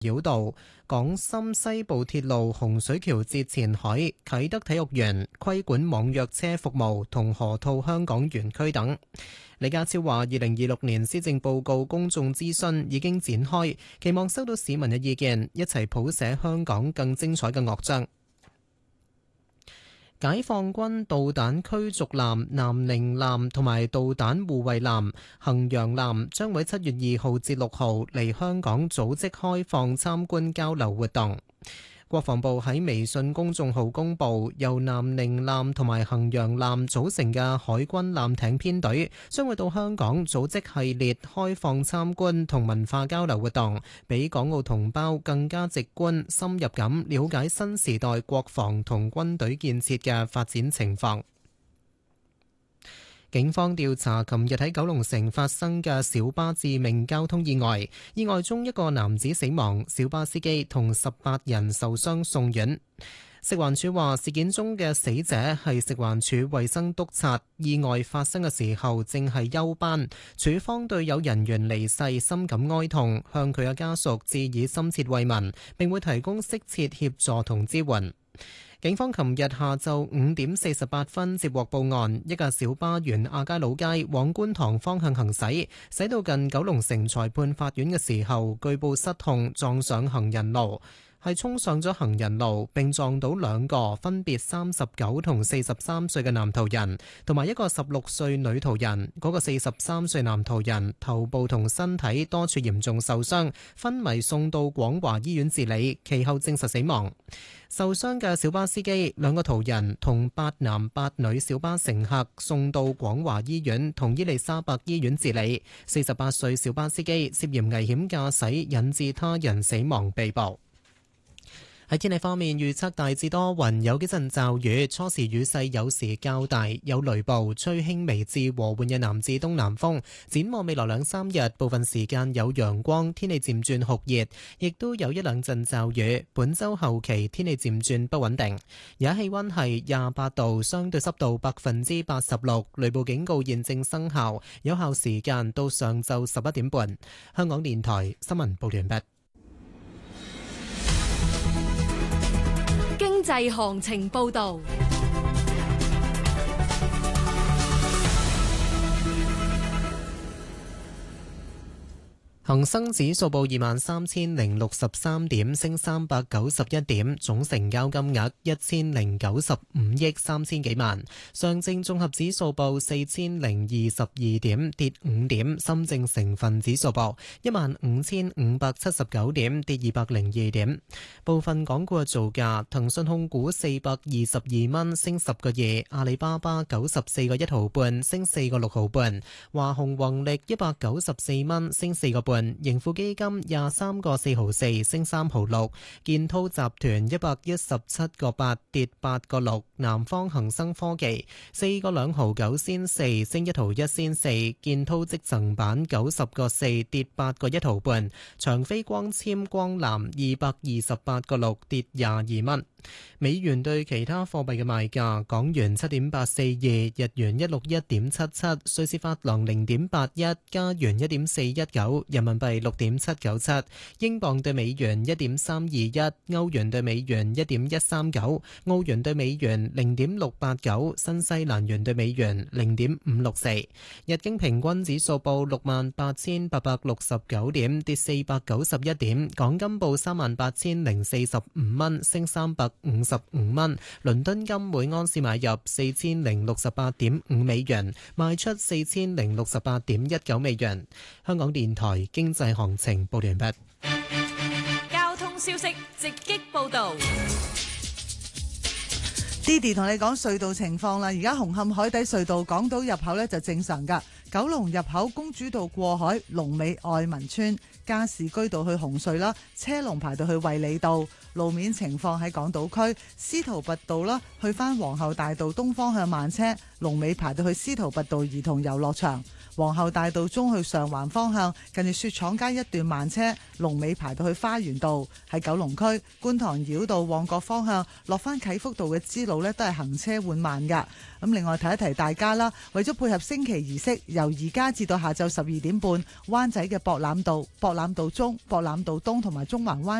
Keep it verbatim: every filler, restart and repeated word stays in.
繞道、港深西部鐵路洪水橋至前海、啟德體育園規管網約車服務同河套香港園區等。李家超話：二零二六年施政報告公眾諮詢已經展開，期望收到市民嘅意見，一齊譜寫香港更精彩嘅樂章。解放軍導彈驅逐艦南寧艦同埋導彈護衛艦衡陽艦將會七月二號至六號嚟香港組織開放參觀交流活動。國防部喺微信公眾號公佈，由南寧艦同埋衡陽艦組成嘅海軍艦艇編隊將會到香港組織系列開放參觀同文化交流活動，俾港澳同胞更加直觀、深入咁了解新時代國防同軍隊建設嘅發展情況。警方調查琴日喺九龍城發生嘅小巴致命交通意外，意外中一個男子死亡，小巴司機同十八人受傷送院。食環署話，事件中嘅死者係食環署衛生督察，意外發生嘅時候正係休班。署方對有人員離世深感哀痛，向佢嘅家屬致以深切慰問，並會提供適切協助同支援。警方琴日下晝五點四十八分接獲報案，一架小巴沿亞皆老街往觀塘方向行駛，駛到近九龍城裁判法院嘅時候，據報失控撞上行人路，係衝上咗行人路，並撞到兩個分別三十九同四十三歲嘅男途人，同埋一個十六歲女途人。嗰、那個四十三歲男途人頭部同身體多處嚴重受傷，昏迷送到廣華醫院治理，其後證實死亡。受傷嘅小巴司機、兩個途人同八男八女小巴乘客送到廣華醫院同伊利沙伯醫院治理。四十八歲小巴司機涉嫌危險駕駛引致他人死亡被捕。喺天氣方面，預測大致多雲，有幾陣驟雨，初時雨勢有時較大，有雷暴，吹輕微至和緩嘅南至東南風。展望未來兩三日，部分時間有陽光，天氣漸轉酷熱，亦都有一兩陣驟雨。本週後期天氣漸轉不穩定。而家氣溫係廿八度，相對濕度百分之八十六，雷暴警告現正生效，有效時間到上晝十一點半。香港電台新聞報完畢。 經濟行情報道。 恒生指數報二萬三千零六十三點，升三百九十一點，總成交金額一千零九十五億三千幾萬。上證綜合指數報四千零二十二點，跌五點。深證成分指數報一萬五千五百七十九點，跌二百零二點。部分港股嘅造價：騰訊控股四百二十二蚊，升十個二；阿里巴巴九十四個一毫半，升四個六毫半；華虹宏力一百九十四蚊，升四個半。盈富基金廿三個四毫四，升三毫六。建滔集團一百一十七個八，跌八個六。南方恒生科技四個兩毫九仙四，升一毫一仙四。建滔積層板九十個四，跌八個一毫半。長飛光纖光纜二百二十八個六，跌廿二蚊。美元對其他貨幣嘅賣價：港元七點八四二，日元一六一點七七，瑞士法郎零點八一，加元一點四一九，人民幣六點七九七，英鎊對美元一點三二一，歐元對美元一點一三九，澳元對美元零點六八九，新西蘭元對美元零點五六四。日經平均指數報六萬八千八百六十九點，跌四百九十一點。港金報三萬八千零四十五蚊，升三百五十五蚊。倫敦金每安士買入四千零六十八點五美元，賣出四千零六十八點一九美元。香港電台經濟行情報完畢。 交通消息直擊報道。 Didi 同你講隧道情況啦，而家紅磡海底隧道港島入口咧就正常噶，九龍入口公主道過海，龍尾愛民村，加士居道去紅隧啦，車龍排到去衛理道。路面情況喺港島區司徒拔道啦，去翻皇后大道東方向慢車，龍尾排到去司徒拔道兒童遊樂場。皇后大道中去上環方向，近住雪廠街一段慢車，龍尾排到去花園道。喺九龍區觀塘繞道旺角方向落翻啟福道嘅支路呢，都係行車緩慢噶。咁另外提一提大家啦，為咗配合升旗儀式，由由而家至到下晝十二點半，灣仔嘅博覽道、博覽道中、博覽道東同埋中環灣